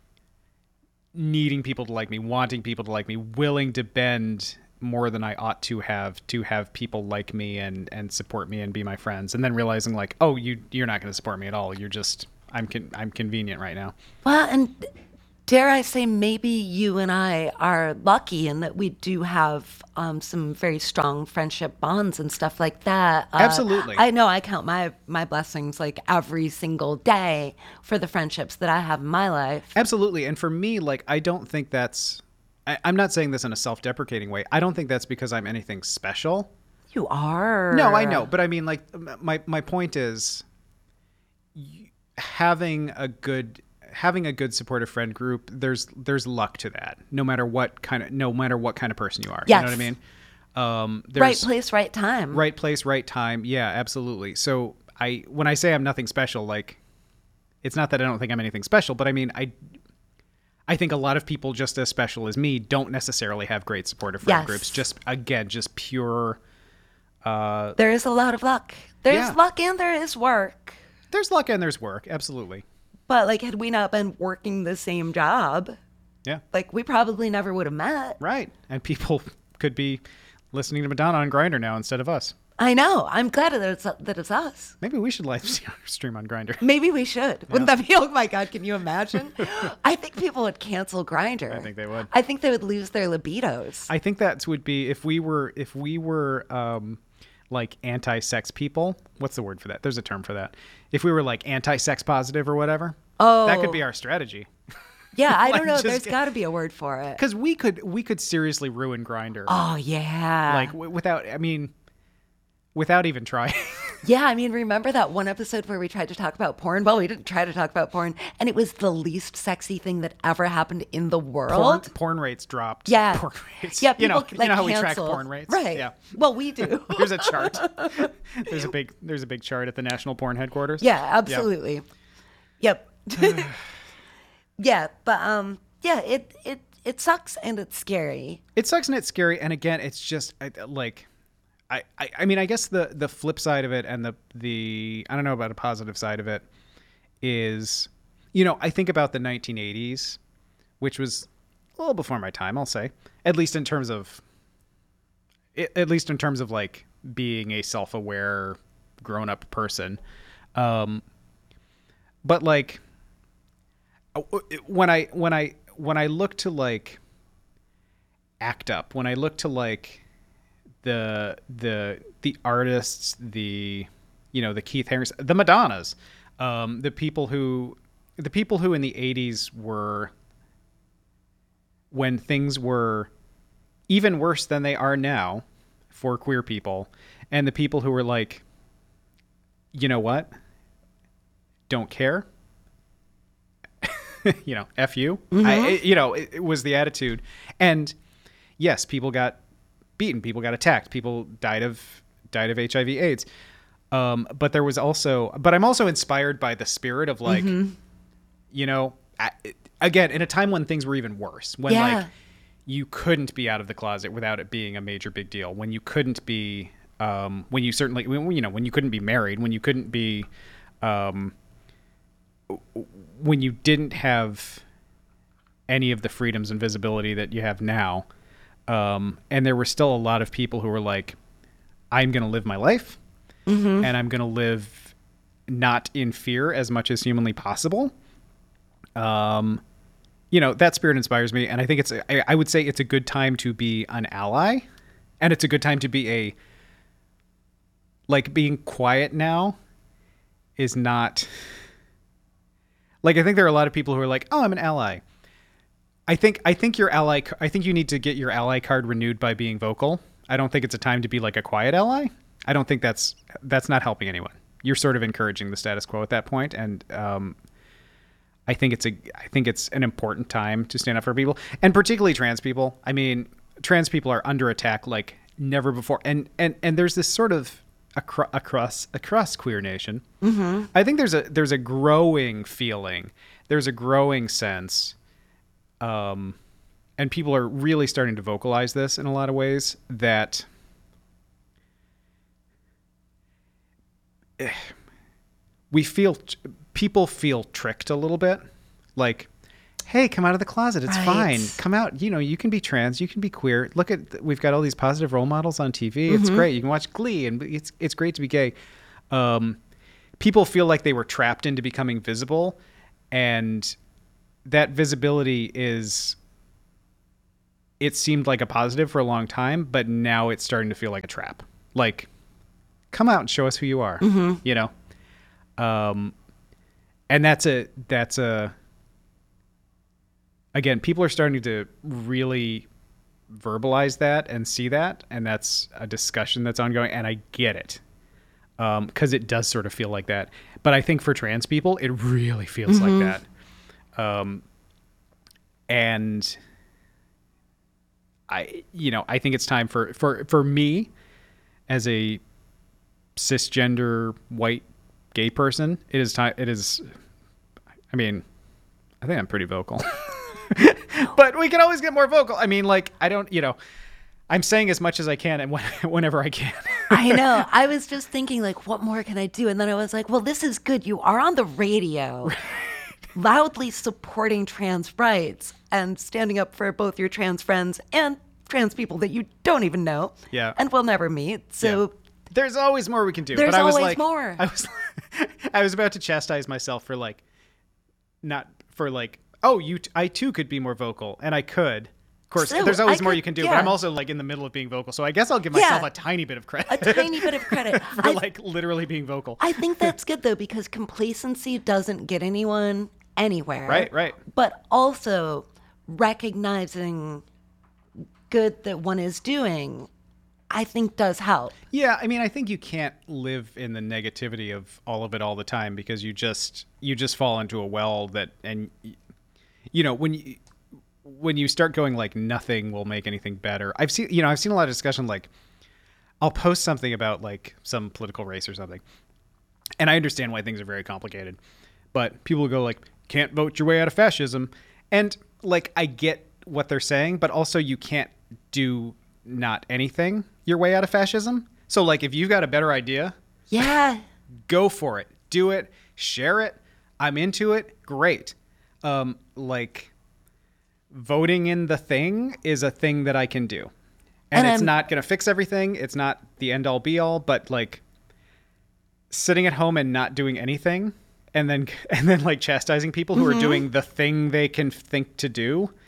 needing people to like me, wanting people to like me, willing to bend more than I ought to have to have people like me and, and support me and be my friends. And then realizing like, oh, you, you're not going to support me at all. You're just, I'm con- I'm convenient right now. Well, and dare I say, maybe you and I are lucky in that we do have um, some very strong friendship bonds and stuff like that. Uh, Absolutely. I know I count my, my blessings like every single day for the friendships that I have in my life. Absolutely. And for me, like, I don't think that's, I, I'm not saying this in a self-deprecating way. I don't think that's because I'm anything special. You are. No, I know. But I mean, like, my, my point is having a good... having a good supportive friend group, there's there's luck to that. No matter what kind of no matter what kind of person you are. Yes. You know what I mean? Um, there's right place, right time. Right place, right time. Yeah, absolutely. So I when I say I'm nothing special, like it's not that I don't think I'm anything special, but I mean I I think a lot of people just as special as me don't necessarily have great supportive friend yes. groups. Just again, just pure uh there is a lot of luck. There's yeah. luck and there is work. There's luck and there's work, absolutely. But, like, had we not been working the same job, yeah, like, we probably never would have met. Right. And people could be listening to Madonna on Grindr now instead of us. I know. I'm glad that it's, that it's us. Maybe we should live stream on Grindr. Maybe we should. Yeah. Wouldn't that be, oh, my God, can you imagine? I think people would cancel Grindr. I think they would. I think they would lose their libidos. I think that would be, if we were, if we were, um, like anti-sex people. What's the word for that? There's a term for that. If we were like anti-sex positive or whatever, oh, that could be our strategy. Yeah, I like don't know. just, There's got to be a word for it. Because we could we could seriously ruin Grindr. Oh yeah. Like w- without, I mean, without even trying. Yeah, I mean, remember that one episode where we tried to talk about porn? Well, we didn't try to talk about porn, and it was the least sexy thing that ever happened in the world. Porn, porn rates dropped. Yeah. Porn rates. Yeah, people, you know, like, you know how we track canceled. porn rates? Right. Yeah. Well, we do. There's a chart. There's a big there's a big chart at the National Porn Headquarters. Yeah, absolutely. Yeah. Yep. Yeah, but um yeah, it it it sucks and it's scary. It sucks and it's scary, and again, it's just like I, I, I mean, I guess the, the flip side of it and the, the, I don't know about a positive side of it is, you know, I think about the nineteen eighties, which was a little before my time, I'll say, at least in terms of, at least in terms of like being a self-aware grown up person. Um, but like when I, when I, when I look to like ACT UP, when I look to like the the the artists, the you know the Keith Harris, the Madonnas, um, the people who the people who in the eighties were, when things were even worse than they are now for queer people, and the people who were like, you know what, don't care. you know, F you. Mm-hmm. I, it, you know, it, it was the attitude. And yes, people got beaten, people got attacked, people died of died of H I V AIDS. Um, but there was also, but I'm also inspired by the spirit of like, mm-hmm. you know, I, again, in a time when things were even worse, when yeah. like you couldn't be out of the closet without it being a major big deal, when you couldn't be, um, when you certainly, when, you know, when you couldn't be married, when you couldn't be, um, when you didn't have any of the freedoms and visibility that you have now. Um, and there were still a lot of people who were like, I'm going to live my life. Mm-hmm. And I'm going to live not in fear as much as humanly possible. Um, you know, that spirit inspires me. And I think it's, I, I would say it's a good time to be an ally, and it's a good time to be a, like being quiet now is not like, I think there are a lot of people who are like, oh, I'm an ally. I think, I think your ally, I think you need to get your ally card renewed by being vocal. I don't think it's a time to be like a quiet ally. I don't think that's that's not helping anyone. You're sort of encouraging the status quo at that point, and um, I think it's a I think it's an important time to stand up for people, and particularly trans people. I mean, trans people are under attack like never before, and and and there's this sort of acro- across across queer nation. Mm-hmm. I think there's a there's a growing feeling, there's a growing sense, um, and people are really starting to vocalize this in a lot of ways that. We feel people feel tricked a little bit, like, hey, come out of the closet, it's right. fine, come out, you know, you can be trans, you can be queer, look at, we've got all these positive role models on T V. Mm-hmm. It's great, you can watch Glee, and it's it's great to be gay. Um people feel like they were trapped into becoming visible, and that visibility is, it seemed like a positive for a long time, but now it's starting to feel like a trap. Like, come out and show us who you are, mm-hmm. you know? Um, and that's a, that's a, again, people are starting to really verbalize that and see that. And that's a discussion that's ongoing. And I get it. Um, 'cause it does sort of feel like that. But I think for trans people, it really feels mm-hmm. like that. Um, and I, you know, I think it's time for, for, for me as a cisgender white gay person, it is time it is I mean I think I'm pretty vocal. But we can always get more vocal. I mean, like, I don't, you know, I'm saying as much as I can and when, whenever I can. I know. I was just thinking, like, what more can I do? And then I was like, well, this is good. You are on the radio right. loudly supporting trans rights and standing up for both your trans friends and trans people that you don't even know yeah. and will never meet. So yeah. There's always more we can do. There's but I was always like, more. I was, I was about to chastise myself for like, not for like, oh, you, t- I too could be more vocal, and I could. Of course, so, there's always I more could, you can do, yeah. but I'm also like in the middle of being vocal, so I guess I'll give myself yeah. a tiny bit of credit. A tiny bit of credit for I, like literally being vocal. I think that's good though, because complacency doesn't get anyone anywhere. Right, right. But also recognizing good that one is doing, I think does help. Yeah, I mean, I think you can't live in the negativity of all of it all the time, because you just you just fall into a well that, and you know, when you when you start going like nothing will make anything better. I've seen, you know, I've seen a lot of discussion, like I'll post something about like some political race or something, and I understand why things are very complicated, but people will go like, can't vote your way out of fascism, and like I get what they're saying, but also you can't do not anything your way out of fascism. So like if you've got a better idea, yeah, go for it, do it, share it. I'm into it. Great. Um, like voting in the thing is a thing that I can do, and, and it's I'm, not going to fix everything. It's not the end all be all, but like sitting at home and not doing anything, and then, and then like chastising people who mm-hmm. are doing the thing they can think to do.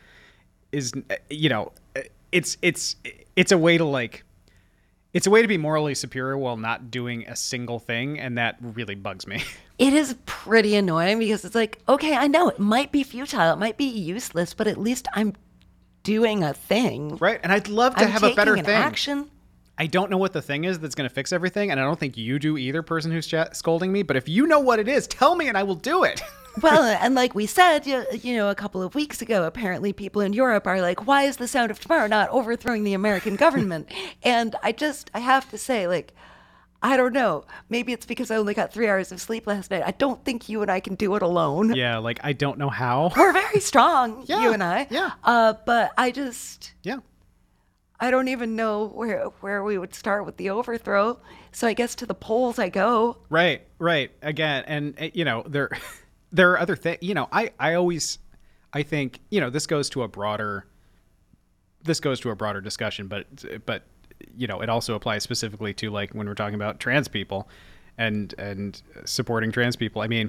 is, you know, it's it's it's a way to like it's a way to be morally superior while not doing a single thing, and that really bugs me. It is pretty annoying because it's like, okay, I know it might be futile, it might be useless, but at least I'm doing a thing. Right? And I'd love to I'm have a better taking thing. an action. I don't know what the thing is that's going to fix everything, and I don't think you do either, person who's chat- scolding me, but if you know what it is, tell me and I will do it. Well, and like we said, you, you know, a couple of weeks ago, apparently people in Europe are like, why is the Sound of Tomorrow not overthrowing the American government? And I just, I have to say, like, I don't know. Maybe it's because I only got three hours of sleep last night. I don't think you and I can do it alone. Yeah, like, I don't know how. We're very strong, Yeah, you and I. yeah. Uh, but I just, Yeah. I don't even know where where we would start with the overthrow. So I guess to the polls I go. Right, right. Again, and, uh, you know, there there are other things. You know, I, I always, I think, you know, this goes to a broader, this goes to a broader discussion, but, but, you know, it also applies specifically to, like, when we're talking about trans people and, and supporting trans people. I mean,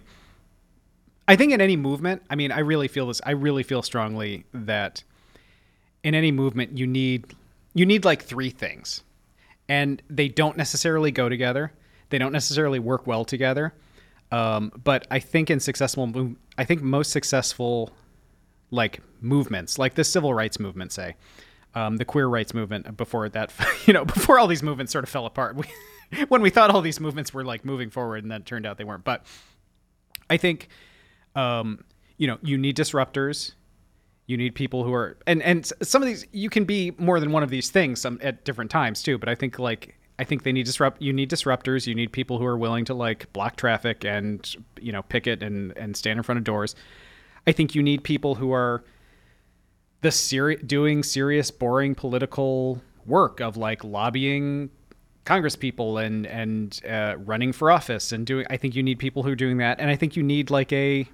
I think in any movement, I mean, I really feel this, I really feel strongly that in any movement, you need, you need like three things, and they don't necessarily go together. They don't necessarily work well together. Um, but I think in successful, mov- I think most successful, like, movements, like the civil rights movement, say, um, the queer rights movement, before that, you know, before all these movements sort of fell apart, we, when we thought all these movements were like moving forward, and then it turned out they weren't. But I think, um, you know, you need disruptors. You need people who are, and, and some of these, you can be more than one of these things some at different times too. But I think like, I think they need disrupt, you need disruptors. You need people who are willing to like block traffic and, you know, picket and, and stand in front of doors. I think you need people who are the seri- doing serious, boring political work of like lobbying Congress people and, and uh, running for office and doing, I think you need people who are doing that. And I think you need like a,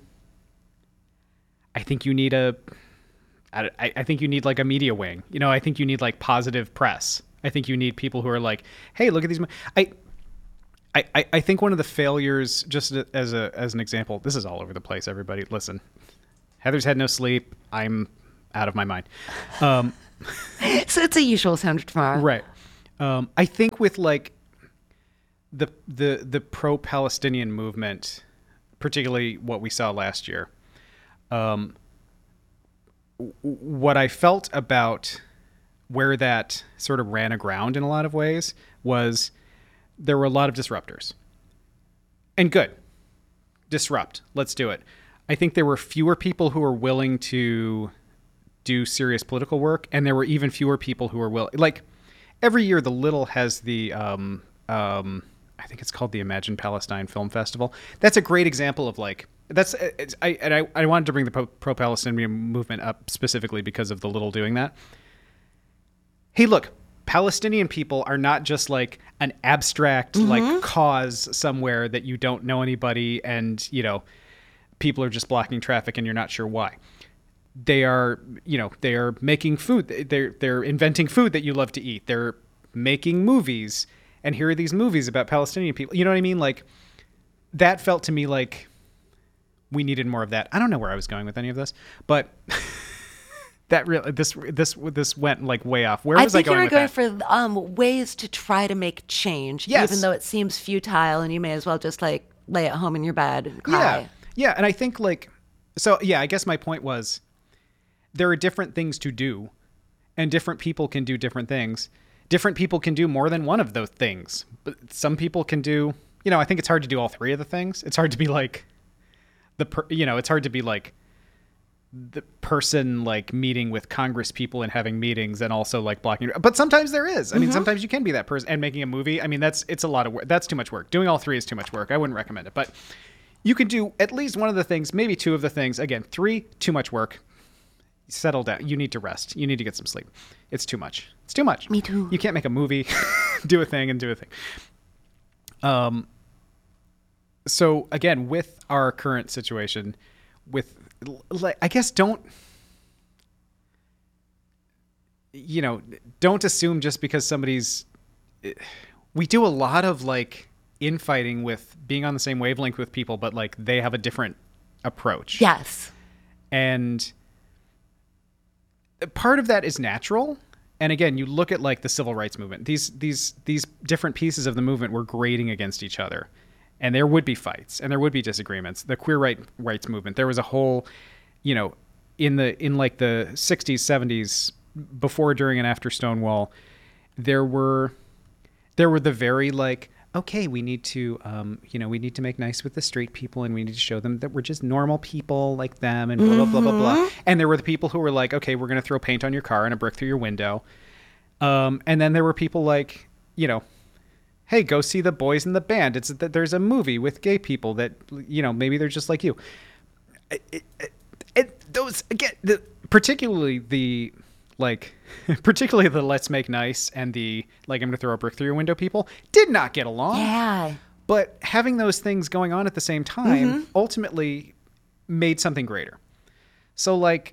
I think you need a, I, I think you need like a media wing. You know, I think you need like positive press. I think you need people who are like, hey, look at these. I, I, I think one of the failures, just as a as an example, this is all over the place. Everybody, listen. Heather's had no sleep. I'm out of my mind. Um, So it's a usual Sound of Tomorrow. right. Um, I think with like the the the pro-Palestinian movement, particularly what we saw last year. Um, what I felt about where that sort of ran aground in a lot of ways was there were a lot of disruptors. And good. Disrupt. Let's do it. I think there were fewer people who were willing to do serious political work, and there were even fewer people who were willing. Like, every year the Little has the, um, um, I think it's called the Imagine Palestine Film Festival. That's a great example of like, That's it's, I and I, I wanted to bring the pro Palestinian movement up specifically because of the Little doing that. Hey, look, Palestinian people are not just like an abstract mm-hmm. like cause somewhere that you don't know anybody and, you know, people are just blocking traffic and you're not sure why. They are, you know, they are making food. They're they're inventing food that you love to eat. They're making movies, and here are these movies about Palestinian people. You know what I mean? Like, that felt to me like we needed more of that. I don't know where I was going with any of this, but that really this this this went like way off. Where was I, I going think you were with going that? for um, ways to try to make change, Yes. even though it seems futile, and you may as well just like lay at home in your bed and cry. Yeah, yeah, and I think like so. Yeah, I guess my point was there are different things to do, and different people can do different things. Different people can do more than one of those things. But some people can do. You know, I think it's hard to do all three of the things. It's hard to be like. The per, you know, it's hard to be like the person like meeting with Congress people and having meetings and also like blocking. But sometimes there is. I mean, mm-hmm. sometimes you can be that person and making a movie. I mean, that's it's a lot of work. That's too much work. Doing all three is too much work. I wouldn't recommend it. But you can do at least one of the things, maybe two of the things. Again, three, too much work. Settle down. You need to rest. You need to get some sleep. It's too much. It's too much. Me too. You can't make a movie, do a thing, and do a thing. Um. So again, with our current situation, with like, I guess don't, you know, don't assume just because somebody's, we do a lot of like infighting with being on the same wavelength with people, but like they have a different approach. Yes. And part of that is natural. And again, you look at like the civil rights movement. These these these different pieces of the movement were grating against each other, and there would be fights and there would be disagreements. The queer right, rights movement, there was a whole, you know, in the in like the sixties, seventies, before, during, and after Stonewall, there were there were the very like, okay, we need to, um, you know, we need to make nice with the straight people, and we need to show them that we're just normal people like them, and blah, blah, blah, blah, blah. And there were the people who were like, okay, we're going to throw paint on your car and a brick through your window. Um, and then there were people like, you know, hey, go see The Boys in the Band. It's that there's a movie with gay people that, you know, maybe they're just like you. It, it, it, those, again, the, particularly the... like, particularly the let's make nice and the, like, I'm going to throw a brick through your window people did not get along. Yeah. But having those things going on at the same time Mm-hmm. ultimately made something greater. So, like,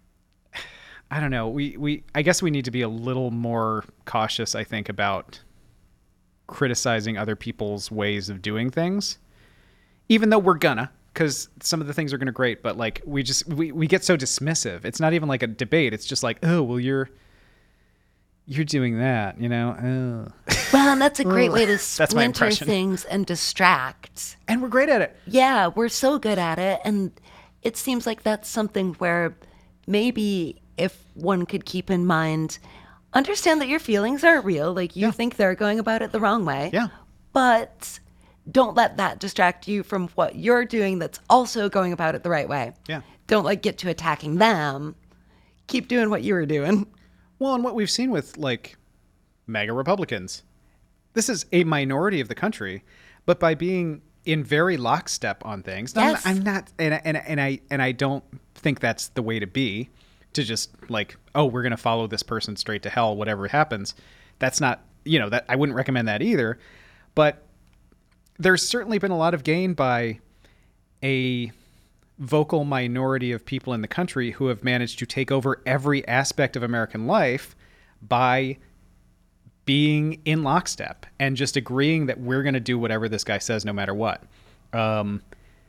I don't know. We, we, I guess we need to be a little more cautious, I think, about criticizing other people's ways of doing things, even though we're gonna. Because some of the things are going to great, but like we just we, we get so dismissive. It's not even like a debate. It's just like, oh, well, you're you're doing that, you know. Oh. Well, and that's a great way to That's my splinter impression. things and distract. And we're great at it. Yeah, we're so good at it. And it seems like that's something where maybe if one could keep in mind, understand that your feelings are real. Like you Yeah. think they're going about it the wrong way. Yeah. But don't let that distract you from what you're doing that's also going about it the right way. Yeah. Don't like get to attacking them. Keep doing what you were doing. Well, and what we've seen with like MAGA Republicans, this is a minority of the country, but by being in very lockstep on things, Yes. I'm, I'm not, and, and, and I and I don't think that's the way to be, to just like, oh, we're going to follow this person straight to hell, whatever happens. That's not, you know, that I wouldn't recommend that either. But there's certainly been a lot of gain by a vocal minority of people in the country who have managed to take over every aspect of American life by being in lockstep and just agreeing that we're going to do whatever this guy says no matter what. Um,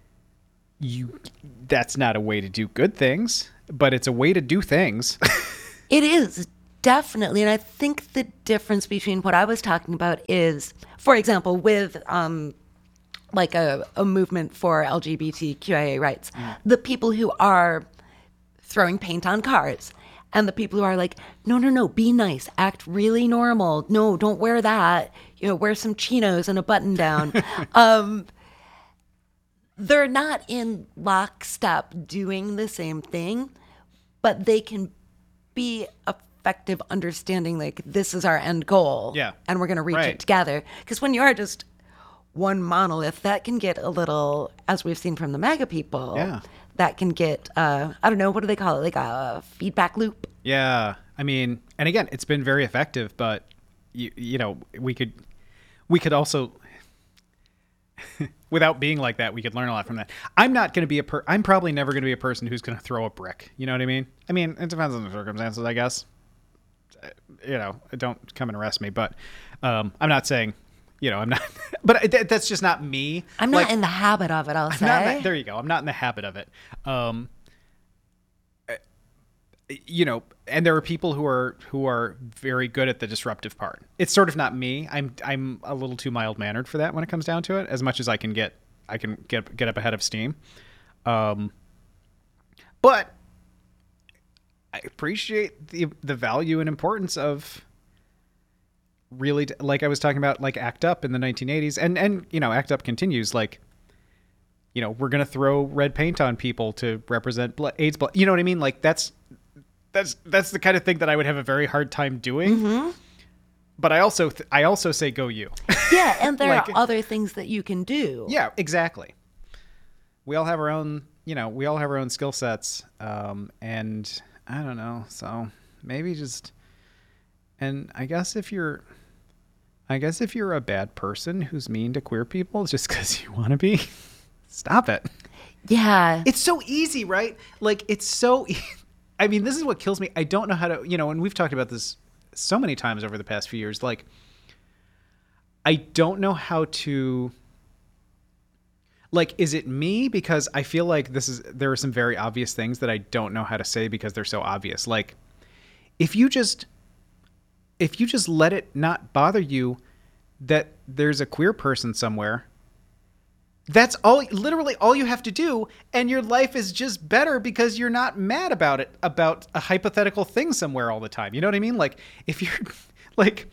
you, that's not a way to do good things, but it's a way to do things. It is, definitely. And I think the difference between what I was talking about is, for example, with um, like a, a movement for L G B T Q I A rights, the people who are throwing paint on cars and the people who are like, no, no, no, be nice, act really normal. No, don't wear that. You know, wear some chinos and a button down. um, they're not in lockstep doing the same thing, but they can be effective understanding like this is our end goal. Yeah. And we're going to reach Right. it together. Because when you are just one monolith, that can get a little, as we've seen from the MAGA people, Yeah. that can get, uh, I don't know, what do they call it? Like a feedback loop? Yeah, I mean, and again, it's been very effective, but you, you know, we could, we could also, without being like that, we could learn a lot from that. I'm not going to be a per, I'm probably never going to be a person who's going to throw a brick. You know what I mean? I mean, it depends on the circumstances, I guess. You know, don't come and arrest me, but um, I'm not saying, you know, I'm not, but th- that's just not me. I'm not Like, in the habit of it, I'll I'm say. not in the- there you go. I'm not in the habit of it. Um, you know, and there are people who are who are very good at the disruptive part. It's sort of not me. I'm I'm a little too mild mannered for that when it comes down to it. As much as I can get, I can get get up ahead of steam. Um, but I appreciate the the value and importance of really, like I was talking about, like ACT UP in the nineteen eighties, and and you know, ACT UP continues like, you know, we're gonna throw red paint on people to represent blood, AIDS blood. You know what I mean? Like that's that's that's the kind of thing that I would have a very hard time doing. Mm-hmm. But I also th- I also say go you. Yeah, and there Like- are other things that you can do. Yeah, exactly. We all have our own, you know, we all have our own skill sets, um, and I don't know. So maybe just, and I guess if you're, I guess if you're a bad person who's mean to queer people just because you want to be, stop it. Yeah. It's so easy, right? Like it's so. E- I mean, this is what kills me. I don't know how to, you know, and we've talked about this so many times over the past few years. Like, I don't know how to. Like, is it me? Because I feel like this is, there are some very obvious things that I don't know how to say because they're so obvious. Like, if you just if you just let it not bother you that there's a queer person somewhere, that's all, literally all you have to do, and your life is just better because you're not mad about it, about a hypothetical thing somewhere all the time. You know what I mean? Like, if you're, like,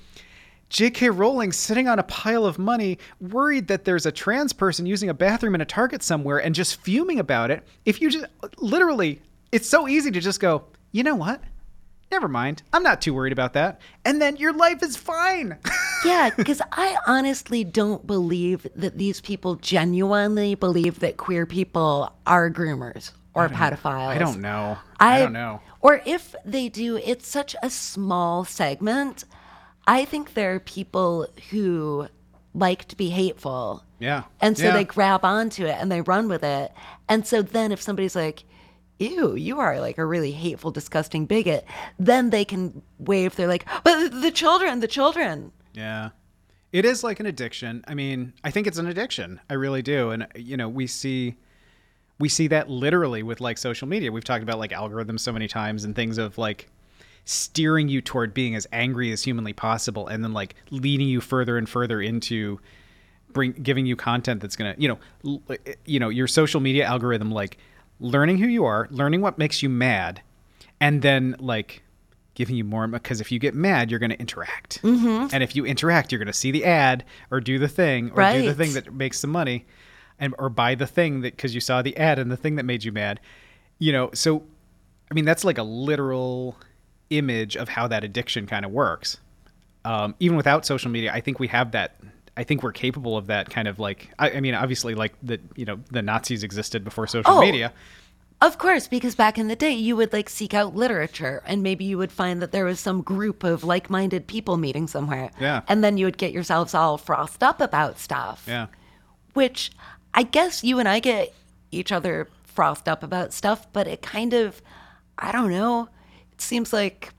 J K Rowling sitting on a pile of money, worried that there's a trans person using a bathroom in a Target somewhere and just fuming about it, if you just, literally, it's so easy to just go, you know what? Never mind. I'm not too worried about that. And then your life is fine. Yeah, because I honestly don't believe that these people genuinely believe that queer people are groomers or pedophiles. I don't know. I, I don't know. Or if they do, it's such a small segment. I think there are people who like to be hateful. Yeah. And so Yeah. they grab onto it and they run with it. And so then if somebody's like, ew, you are like a really hateful, disgusting bigot, then they can wave their like, but the children, the children. Yeah. It is like an addiction. I mean, I think it's an addiction. I really do. And, you know, we see we see that literally with like social media. We've talked about like algorithms so many times and things of like steering you toward being as angry as humanly possible and then like leading you further and further into bring giving you content that's going to, you know, l- you know, your social media algorithm, like learning who you are, learning what makes you mad, and then like giving you more, because if you get mad, you're going to interact. Mm-hmm. And if you interact, you're going to see the ad or do the thing or Right. do the thing that makes some money, and or buy the thing that because you saw the ad and the thing that made you mad. You know, so I mean that's like a literal image of how that addiction kind of works. Um, even without social media, I think we have that. I think we're capable of that kind of like. I, I mean, obviously, like the you know the Nazis existed before social Oh. media. Of course, because back in the day, you would like seek out literature and maybe you would find that there was some group of like-minded people meeting somewhere. Yeah. And then you would get yourselves all frothed up about stuff. Yeah. Which I guess you and I get each other frothed up about stuff, but it kind of, I don't know, it seems like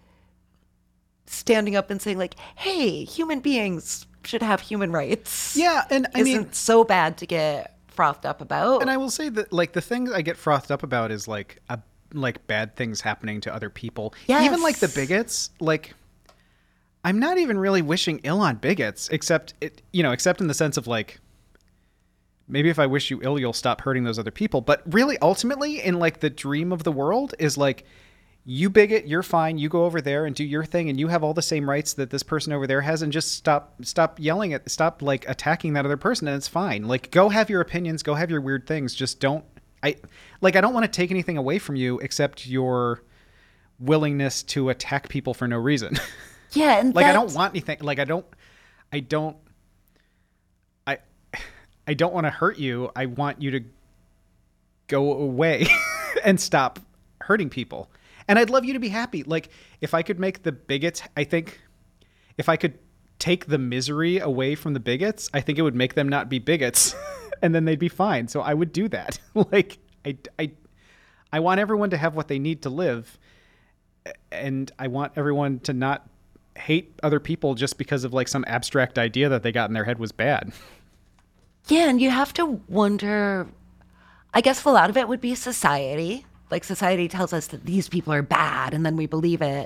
standing up and saying like, hey, human beings should have human rights. Yeah, and I isn't mean, so bad to get frothed up about. and I will say that like the things I get frothed up about is like a, like bad things happening to other people. Yes. Even like the bigots, like I'm not even really wishing ill on bigots, except it, you know, except in the sense of like maybe if I wish you ill, you'll stop hurting those other people. But really, ultimately, in like the dream of the world is like, you bigot, you're fine. You go over there and do your thing, and you have all the same rights that this person over there has, and just stop, stop yelling at, stop like attacking that other person, and it's fine. Like, go have your opinions, go have your weird things. Just don't, I, like, I don't want to take anything away from you except your willingness to attack people for no reason. yeah, and Like, I that's- don't want anything. Like, I don't, I don't, I, I don't want to hurt you. I want you to go away and stop hurting people. And I'd love you to be happy. Like, if I could make the bigots, I think if I could take the misery away from the bigots, I think it would make them not be bigots and then they'd be fine. So I would do that. Like, I, I, I want everyone to have what they need to live. And I want everyone to not hate other people just because of like some abstract idea that they got in their head was bad. Yeah, and you have to wonder, I guess a lot of it would be society. Like society tells us that these people are bad and then we believe it.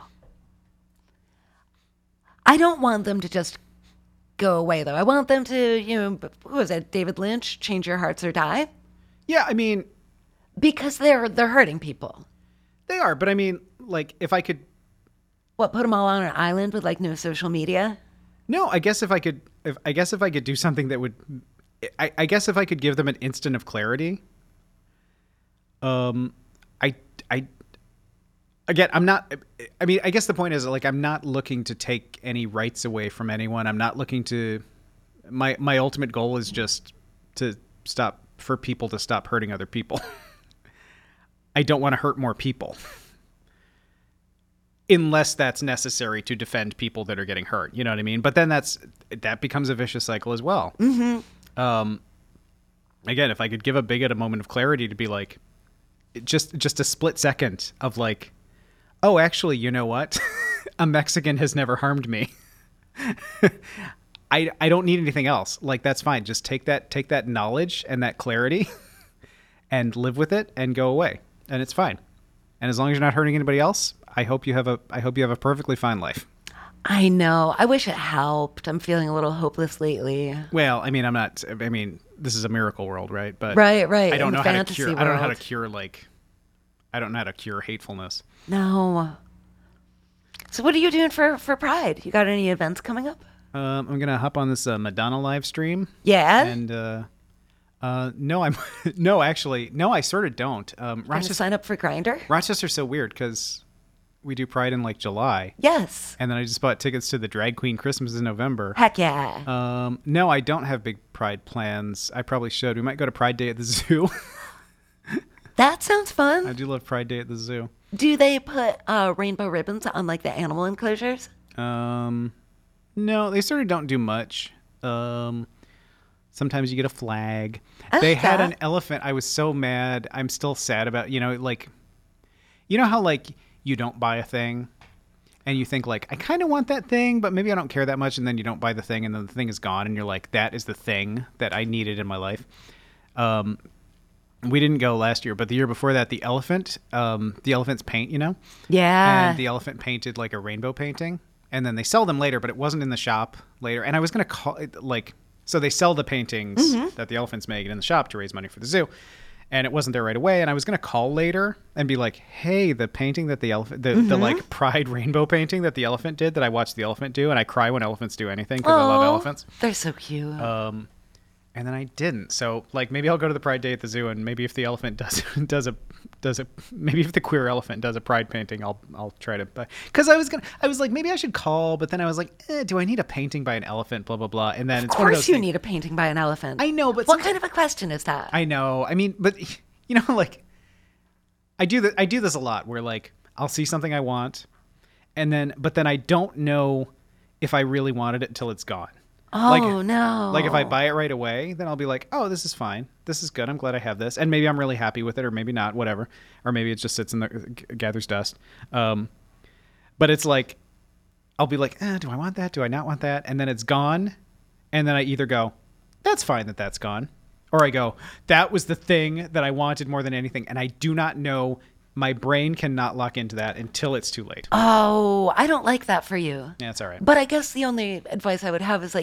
I don't want them to just go away though. I want them to, you know, who was it? David Lynch, change your hearts or die? Yeah, I mean, Because they're they're hurting people. they are, but I mean, like if I could What, put them all on an island with like no social media? No, I guess if I could, if I guess if I could do something that would, I, I guess if I could give them an instant of clarity. Um, I, I, again, I'm not. I mean, I guess the point is like I'm not looking to take any rights away from anyone. I'm not looking to. My my ultimate goal is just to stop for people to stop hurting other people. I don't want to hurt more people. Unless that's necessary to defend people that are getting hurt, you know what I mean? But then that's that becomes a vicious cycle as well. Mm-hmm. Um, again, if I could give a bigot a moment of clarity to be like, just just a split second of like, oh, actually, you know what? A Mexican has never harmed me. I I don't need anything else. Like that's fine. Just take that take that knowledge and that clarity, and live with it and go away, and it's fine. And as long as you're not hurting anybody else, I hope you have a I hope you have a perfectly fine life. I know. I wish it helped. I'm feeling a little hopeless lately. Well, I mean, I'm not. I mean, this is a miracle world, right? But Right, right. I don't in know how to fantasy cure. I don't know how to world. cure like. I don't know how to cure hatefulness. No. So what are you doing for for Pride? You got any events coming up? Um, I'm gonna hop on this uh, Madonna live stream. Yeah. And uh, uh, no, I'm no, actually, no, I sort of don't. Um, Gonna Rochester, sign up for Grindr? Rochester's so weird because we do Pride in like July, Yes. and then I just bought tickets to the Drag Queen Christmas in November. Heck yeah. Um, no, I don't have big Pride plans. I probably should. We might go to Pride Day at the zoo. That sounds I fun. do love Pride Day at the zoo. Do they put uh, rainbow ribbons on like the animal enclosures? Um, no, they sort of don't do much. Um, sometimes you get a flag. I They like had that. an elephant. I was so mad. I'm still sad about, you know, like, you know how like you don't buy a thing and you think like, I kind of want that thing, but maybe I don't care that much. And then you don't buy the thing and then the thing is gone. And you're like, that is the thing that I needed in my life. Um, we didn't go last year, but the year before that, the elephant, um, the elephant's paint, you know, Yeah. and the elephant painted like a rainbow painting, and then they sell them later, but it wasn't in the shop later. And I was gonna call it like, so they sell the paintings that the elephants make in the shop to raise money for the zoo, and it wasn't there right away. And I was gonna call later and be like, hey, the painting that the elephant, the, the like pride rainbow painting that the elephant did, that I watched the elephant do, and I cry when elephants do anything because I love Aw, elephants. They're so cute. Um, and then I didn't. So like maybe I'll go to the Pride Day at the zoo, and maybe if the elephant does does a does a maybe if the queer elephant does a pride painting, I'll I'll try to buy. Because I was gonna I was like maybe I should call, but then I was like, eh, do I need a painting by an elephant? Blah blah blah. And then of it's one of course those you things- need a painting by an elephant. I know, but what sometimes- kind of a question is that? I know. I mean, but you know, like I do that. I do this a lot, where like I'll see something I want, and then but then I don't know if I really wanted it until it's gone. oh like- no. Like if I buy it right away, then I'll be like, oh, this is fine. This is good. I'm glad I have this. And maybe I'm really happy with it, or maybe not, whatever. Or maybe it just sits in the g- gathers dust. Um, but it's like, I'll be like, eh, do I want that? Do I not want that? And then it's gone. And then I either go, that's fine that that's gone. Or I go, that was the thing that I wanted more than anything. And I do not know. My brain cannot lock into that until it's too late. Oh, I don't like that for you. Yeah, it's all right. But I guess the only advice I would have is like